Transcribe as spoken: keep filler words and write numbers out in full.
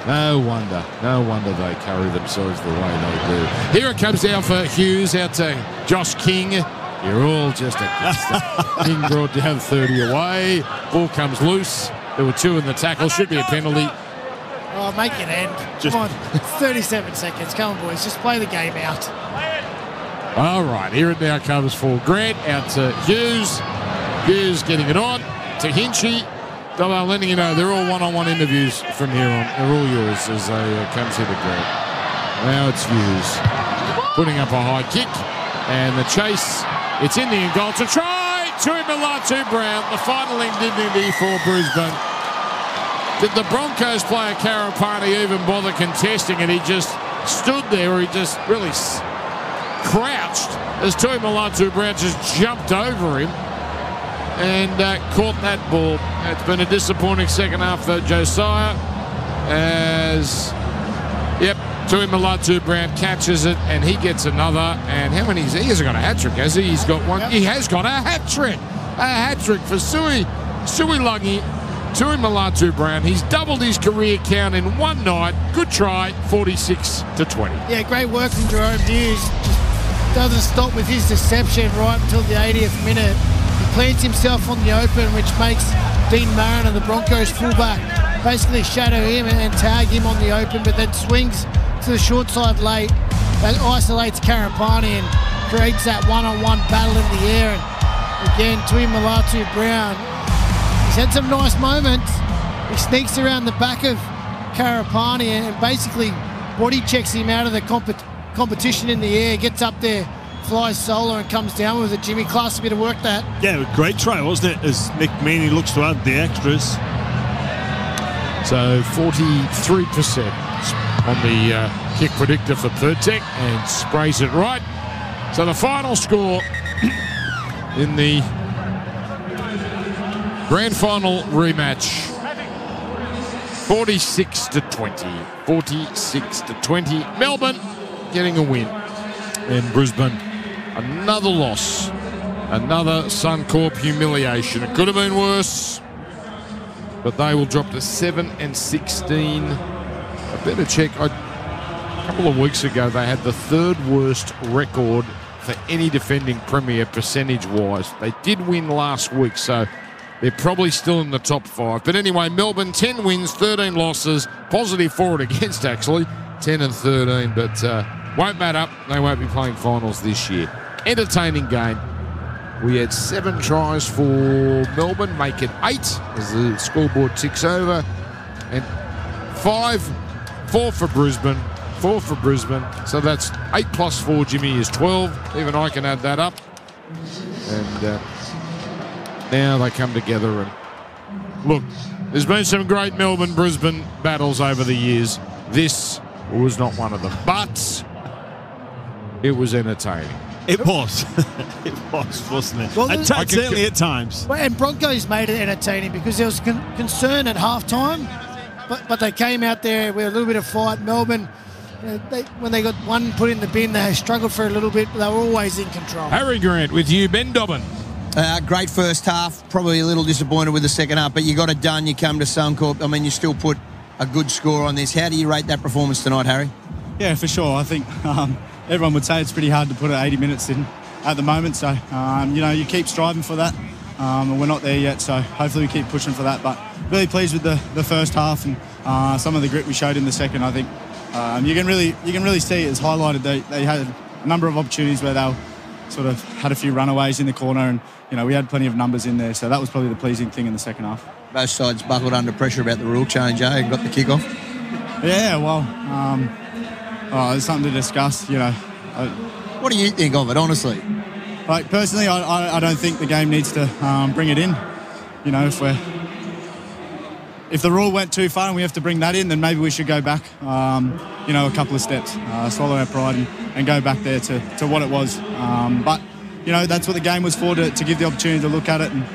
No wonder. No wonder they carry themselves the way they do. Here it comes down for Hughes, out to Josh King. You're all just against it. King brought down thirty away. Ball comes loose. There were two in the tackle. Should be a penalty. Oh, make it end. Just Come on. thirty-seven seconds. Come on, boys. Just play the game out. All right, here it now comes for Grant, out to Hughes. Hughes getting it on to Hinchy. I'm letting you know, they're all one-on-one interviews from here on. They're all yours as they uh, comes here to Grant. Now it's Hughes putting up a high kick, and the chase. It's in the end goal to try. Tuimolatu Brown, the final indignity for Brisbane. Did the Broncos player Karapani even bother contesting it? He just stood there, or he just really crouched as Tuimolatu Brown just jumped over him and uh, caught that ball. It's been a disappointing second half for Josiah as, yep, Tuimolatu Brown catches it and he gets another. And how many? He hasn't got a hat trick, has he? He's got one. He has got a hat trick. A hat trick for Sui, Sui Lungi. Tuimolatu Brown. He's doubled his career count in one night. Good try, forty-six to twenty. Yeah, great work from Jerome Hughes. Just doesn't stop with his deception right until the eightieth minute. He plants himself on the open, which makes Dean Mariner, the Broncos fullback, basically shadow him and tag him on the open, but then swings to the short side late. That isolates Karapani and creates that one-on-one battle in the air. And again, Tuimolatu Brown, he's had some nice moments. He sneaks around the back of Karapani and basically body checks him out of the comp- competition in the air, gets up there, flies solo and comes down with it. Jimmy, class a bit of work that. Yeah, great try, wasn't it? As Nick Meaney looks to add the extras. So forty-three percent on the uh, kick predictor for Pertek and sprays it right. So the final score in the grand final rematch, forty-six to twenty. forty-six to twenty. Melbourne getting a win. And Brisbane, another loss. Another Suncorp humiliation. It could have been worse, but they will drop to seven and sixteen. I better check. I, a couple of weeks ago, they had the third worst record for any defending premier percentage-wise. They did win last week, so they're probably still in the top five. But anyway, Melbourne, ten wins, thirteen losses, positive for it against, actually, ten and thirteen, but uh, won't matter. They won't be playing finals this year. Entertaining game. We had seven tries for Melbourne, make it eight as the scoreboard ticks over. And five, four for Brisbane, four for Brisbane. So that's eight plus four, Jimmy, is twelve. Even I can add that up. And uh, now they come together. And look, there's been some great Melbourne-Brisbane battles over the years. This was not one of them, but it was entertaining. It was. It was, wasn't it? Well, at t- I can- certainly at times. Well, and Broncos made it entertaining because there was con- concern at halftime, but but they came out there with a little bit of fight. Melbourne, you know, they, when they got one put in the bin, they struggled for a little bit, but they were always in control. Harry Grant with you, Ben Dobbin. Uh, great first half. Probably a little disappointed with the second half, but you got it done. You come to Suncorp. I mean, you still put a good score on this. How do you rate that performance tonight, Harry? Yeah, for sure. I think um, everyone would say it's pretty hard to put eighty minutes in at the moment. So, um, you know, you keep striving for that. Um, and we're not there yet, so hopefully we keep pushing for that. But really pleased with the, the first half and uh, some of the grit we showed in the second. I think um, you can really you can really see it's highlighted. They, they had a number of opportunities where they were, sort of had a few runaways in the corner, and you know we had plenty of numbers in there. So that was probably the pleasing thing in the second half. Both sides buckled under pressure about the rule change, eh? And got the kick-off. Yeah, well, um, oh, there's something to discuss. You know, I, What do you think of it, honestly? like personally, I, I, I don't think the game needs to um, bring it in. You know, if we're if the rule went too far and we have to bring that in, then maybe we should go back. Um, you know, a couple of steps, uh, swallow our pride, and, and go back there to, to what it was. Um, but you know, that's what the game was for, to, to give the opportunity to look at it and